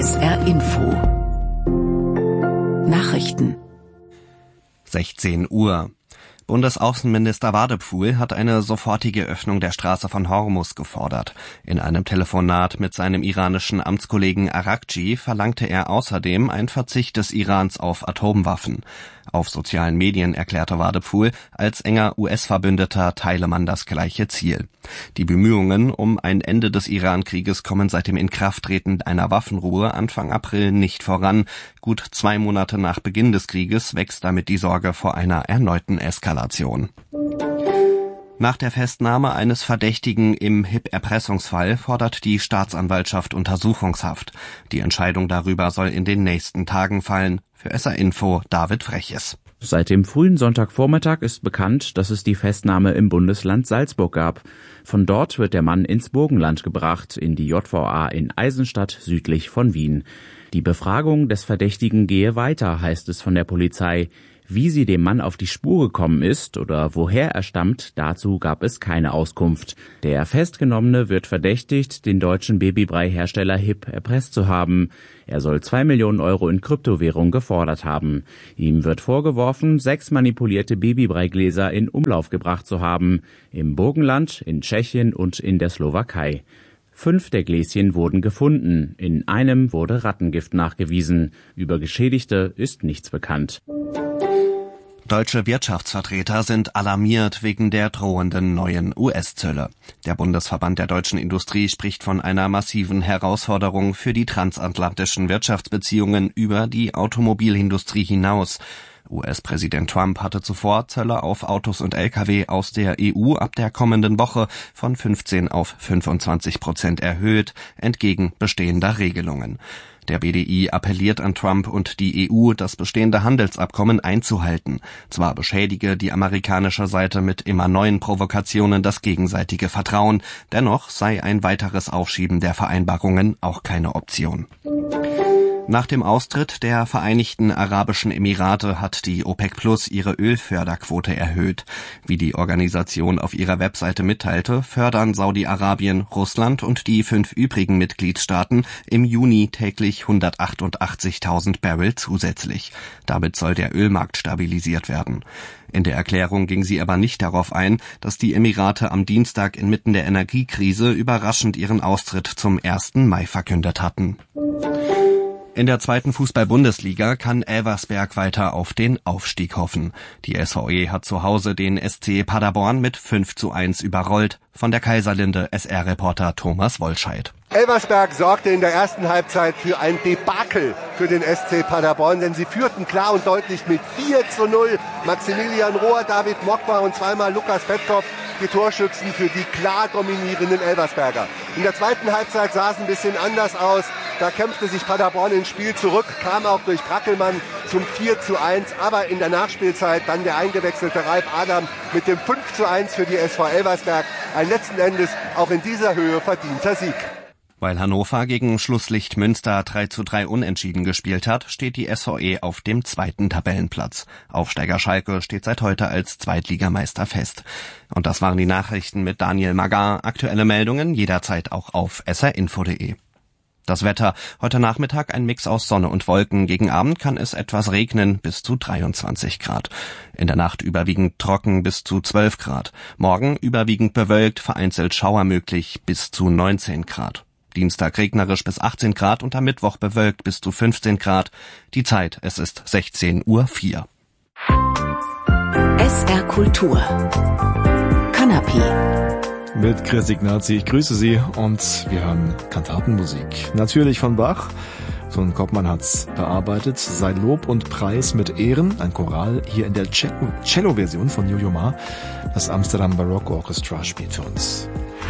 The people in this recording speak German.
SR Info Nachrichten 16 Uhr. Bundesaußenminister Wadepfuhl hat eine sofortige Öffnung der Straße von Hormuz gefordert. In einem Telefonat mit seinem iranischen Amtskollegen Araghchi verlangte er außerdem einen Verzicht des Irans auf Atomwaffen. Auf sozialen Medien erklärte Wadepfuhl, als enger US-Verbündeter teile man das gleiche Ziel. Die Bemühungen um ein Ende des Iran-Krieges kommen seit dem Inkrafttreten einer Waffenruhe Anfang April nicht voran. Gut 2 Monate nach Beginn des Krieges wächst damit die Sorge vor einer erneuten Eskalation. Nach der Festnahme eines Verdächtigen im HIP-Erpressungsfall fordert die Staatsanwaltschaft Untersuchungshaft. Die Entscheidung darüber soll in den nächsten Tagen fallen. Für SR Info David Freches. Seit dem frühen Sonntagvormittag ist bekannt, dass es die Festnahme im Bundesland Salzburg gab. Von dort wird der Mann ins Burgenland gebracht, in die JVA in Eisenstadt südlich von Wien. Die Befragung des Verdächtigen gehe weiter, heißt es von der Polizei. Wie sie dem Mann auf die Spur gekommen ist oder woher er stammt, dazu gab es keine Auskunft. Der Festgenommene wird verdächtigt, den deutschen Babybrei-Hersteller HIP erpresst zu haben. Er soll 2 Millionen Euro in Kryptowährung gefordert haben. Ihm wird vorgeworfen, 6 manipulierte Babybreigläser in Umlauf gebracht zu haben. Im Burgenland, in Tschechien und in der Slowakei. 5 der Gläschen wurden gefunden. In einem wurde Rattengift nachgewiesen. Über Geschädigte ist nichts bekannt. Deutsche Wirtschaftsvertreter sind alarmiert wegen der drohenden neuen US-Zölle. Der Bundesverband der deutschen Industrie spricht von einer massiven Herausforderung für die transatlantischen Wirtschaftsbeziehungen über die Automobilindustrie hinaus. US-Präsident Trump hatte zuvor Zölle auf Autos und Lkw aus der EU ab der kommenden Woche von 15% auf 25% erhöht, entgegen bestehender Regelungen. Der BDI appelliert an Trump und die EU, das bestehende Handelsabkommen einzuhalten. Zwar beschädige die amerikanische Seite mit immer neuen Provokationen das gegenseitige Vertrauen, dennoch sei ein weiteres Aufschieben der Vereinbarungen auch keine Option. Nach dem Austritt der Vereinigten Arabischen Emirate hat die OPEC Plus ihre Ölförderquote erhöht. Wie die Organisation auf ihrer Webseite mitteilte, fördern Saudi-Arabien, Russland und die 5 übrigen Mitgliedstaaten im Juni täglich 188.000 Barrel zusätzlich. Damit soll der Ölmarkt stabilisiert werden. In der Erklärung ging sie aber nicht darauf ein, dass die Emirate am Dienstag inmitten der Energiekrise überraschend ihren Austritt zum 1. Mai verkündet hatten. In der 2. Fußball-Bundesliga kann Elversberg weiter auf den Aufstieg hoffen. Die SVE hat zu Hause den SC Paderborn mit 5:1 überrollt. Von der Kaiserlinde SR-Reporter Thomas Wollscheid. Elversberg sorgte in der ersten Halbzeit für ein Debakel für den SC Paderborn, denn sie führten klar und deutlich mit 4:0. Maximilian Rohr, David Mokwa und zweimal Lukas Petkov, die Torschützen für die klar dominierenden Elversberger. In der zweiten Halbzeit sah es ein bisschen anders aus. Da kämpfte sich Paderborn ins Spiel zurück, kam auch durch Brackelmann zum 4:1. Aber in der Nachspielzeit dann der eingewechselte Ralf Adam mit dem 5:1 für die SV Elversberg. Ein letzten Endes auch in dieser Höhe verdienter Sieg. Weil Hannover gegen Schlusslicht Münster 3:3 unentschieden gespielt hat, steht die SVE auf dem 2. Tabellenplatz. Aufsteiger Schalke steht seit heute als Zweitligameister fest. Und das waren die Nachrichten mit Daniel Magar. Aktuelle Meldungen jederzeit auch auf srinfo.de. Das Wetter: heute Nachmittag ein Mix aus Sonne und Wolken. Gegen Abend kann es etwas regnen, bis zu 23 Grad. In der Nacht überwiegend trocken, bis zu 12 Grad. Morgen überwiegend bewölkt, vereinzelt Schauer möglich, bis zu 19 Grad. Dienstag regnerisch bis 18 Grad und am Mittwoch bewölkt bis zu 15 Grad. Die Zeit, es ist 16:04 SR Kultur Kanapé mit Chris Ignazi. Ich grüße Sie und wir hören Kantatenmusik. Natürlich von Bach. So ein Koppmann hat's bearbeitet. Sei Lob und Preis mit Ehren. Ein Choral hier in der Cello-Version von Jojo Ma. Das Amsterdam Baroque Orchestra spielt für uns.